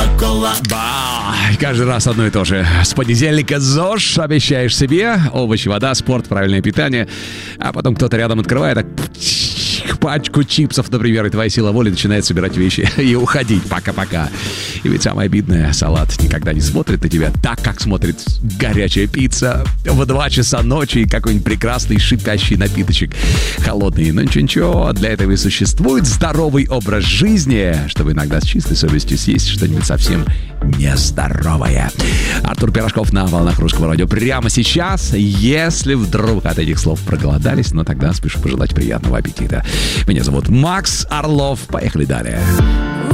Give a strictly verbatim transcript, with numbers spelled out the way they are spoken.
кола-кола. Ба, каждый раз одно и то же. С понедельника ЗОЖ обещаешь себе. Овощи, вода, спорт, правильное питание. А потом кто-то рядом открывает, так, пачку чипсов, например, и твоя сила воли начинает собирать вещи и уходить. Пока-пока. И ведь самое обидное, салат никогда не смотрит на тебя так, как смотрит горячая пицца в два часа ночи и какой-нибудь прекрасный шипящий напиточек холодный. Но ничего-ничего, для этого и существует здоровый образ жизни, чтобы иногда с чистой совестью съесть что-нибудь совсем нездоровое. Артур Пирожков на волнах Русского радио прямо сейчас. Если вдруг от этих слов проголодались, ну тогда спешу пожелать приятного аппетита. Меня зовут Макс Орлов. Поехали далее.